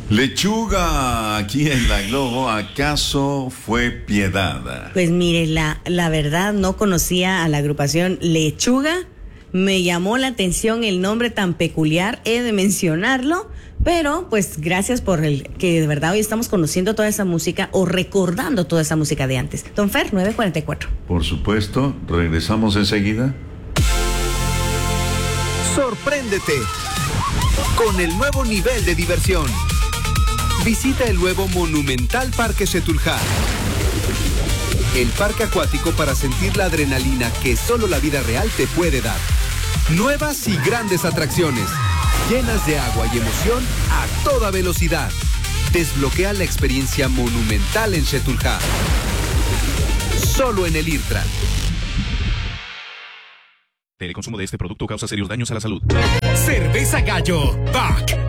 Lechuga aquí en la Globo, ¿acaso fue Piedad? Pues mire, la verdad no conocía a la agrupación Lechuga. Me llamó la atención el nombre tan peculiar, he de mencionarlo, pero pues gracias por el que de verdad hoy estamos conociendo toda esa música o recordando toda esa música de antes. Don Fer, 9:44. Por supuesto, regresamos enseguida. Sorpréndete con el nuevo nivel de diversión. Visita el nuevo Monumental Parque Xetulja. El parque acuático para sentir la adrenalina que solo la vida real te puede dar. Nuevas y grandes atracciones, llenas de agua y emoción a toda velocidad. Desbloquea la experiencia monumental en Xetulja. Solo en el IRTRA. El consumo de este producto causa serios daños a la salud. Cerveza Gallo, Back.